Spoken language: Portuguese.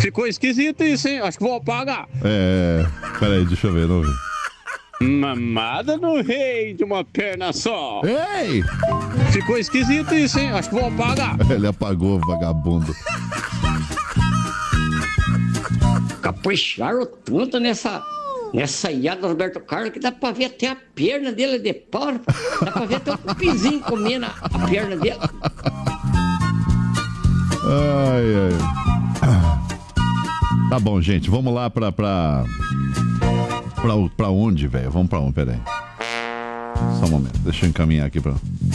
Ficou esquisito isso, hein? Acho que vou apagar. Peraí, deixa eu ver, não vi. Mamada no rei de uma perna só. Ei! Ficou esquisito isso, hein? Acho que vou apagar. Ele apagou, vagabundo. Capricharam tanto nessa iada do Roberto Carlos que dá pra ver até a perna dele de pau. Dá pra ver até o pizinho comendo a perna dele. Ai. Tá bom, gente, vamos lá pra onde, velho? Vamos pra onde? Pera aí. Só um momento, deixa eu encaminhar aqui pra...